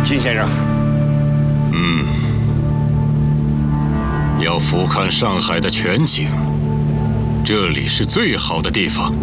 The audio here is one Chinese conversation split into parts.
金先生。 要俯瞰上海的全景，这里是最好的地方。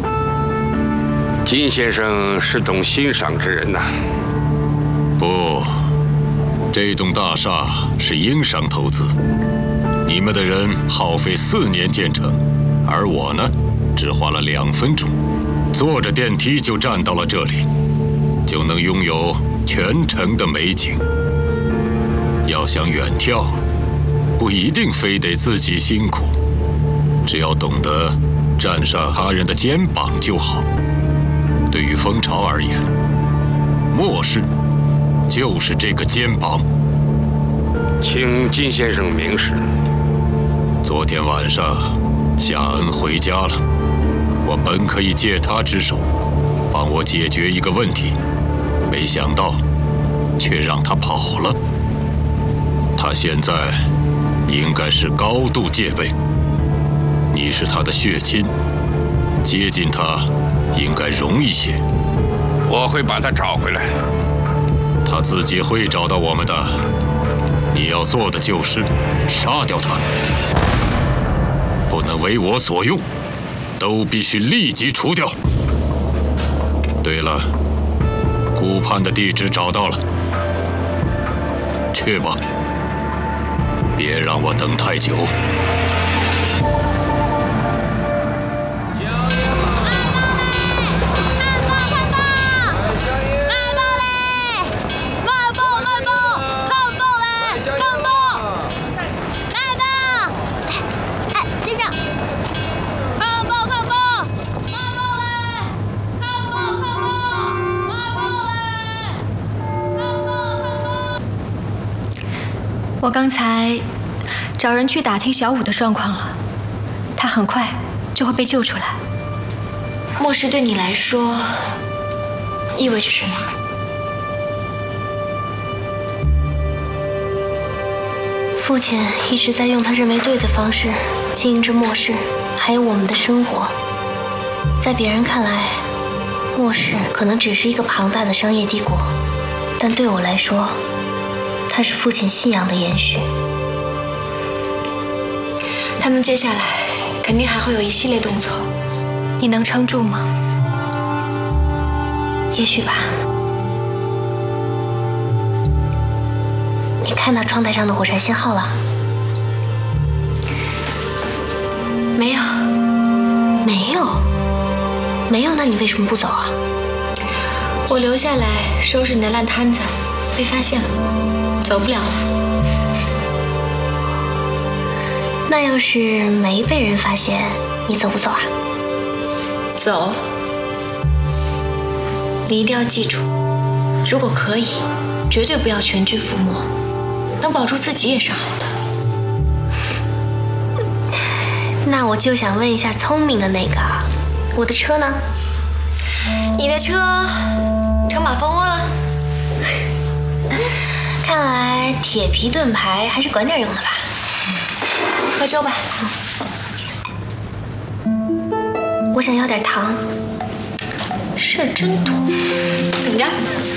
金先生是懂欣赏之人呐。 不，这栋大厦是英商投资，你们的人耗费4年建成，而我呢，只花了2分钟，坐着电梯就站到了这里，就能拥有全城的美景。要想远眺，不一定非得自己辛苦，只要懂得站上他人的肩膀就好。对于蜂巢而言，末世就是这个肩膀。 请金先生明示。 昨天晚上，夏恩回家了，我本可以借他之手，帮我解决一个问题，没想到，却让他跑了。他现在应该是高度戒备。你是他的血亲，接近他应该容易些。 我会把他找回来。 他自己会找到我们的。你要做的就是杀掉他，不能为我所用，都必须立即除掉。对了，顾盼的地址找到了，去吧，别让我等太久。 我刚才找人去打听小五的状况了，他很快就会被救出来。末世对你来说意味着什么？ 父亲一直在用他认为对的方式经营着末世，还有我们的生活。在别人看来，末世可能只是一个庞大的商业帝国，但对我来说，它是父亲信仰的延续。 他们接下来肯定还会有一系列动作，你能撑住吗？ 也许吧。你看到窗台上的火柴信号了？ 没有。 没有，那你为什么不走啊？ 我留下来收拾你的烂摊子，被发现了，走不了了。 那要是没被人发现，你走不走啊？ 走。你一定要记住，如果可以，绝对不要全军覆没，能保住自己也是好的。 那我就想问一下聪明的那个，我的车呢？ 你的车成马蜂窝了。 看来铁皮盾牌还是管点用的吧。 喝粥吧。 我想要点糖。 事真多，等着。